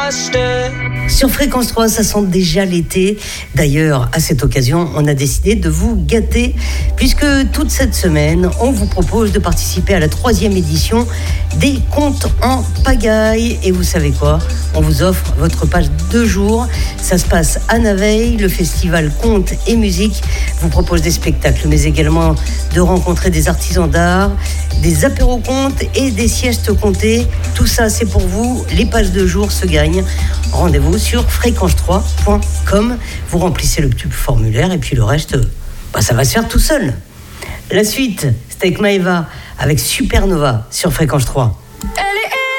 Sur Fréquence 3, ça sent déjà l'été. D'ailleurs, à cette occasion, on a décidé de vous gâter, puisque toute cette semaine, on vous propose de participer à la 3e édition des Contes en pagaille. Et vous savez quoi ? On vous offre votre page 2 jours. Ça se passe à Naveil. Le festival Contes et Musique vous propose des spectacles, mais également de rencontrer des artisans d'art, des apéros contes et des siestes comptées. Tout ça, c'est pour vous. Les pages 2 jours se gagnent. Rendez-vous sur fréquence3.com. Vous remplissez le petit formulaire et puis le reste, ça va se faire tout seul. La suite, c'est avec Maëva, avec Supernova sur Fréquence 3.